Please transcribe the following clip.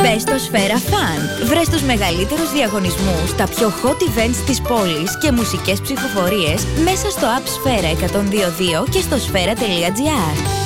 Μπες στο Σφαίρα Fun. Βρες τους μεγαλύτερους διαγωνισμούς, τα πιο hot events της πόλης και μουσικές ψηφοφορίες μέσα στο app Σφαίρα 102.2 και στο σφαίρα.gr.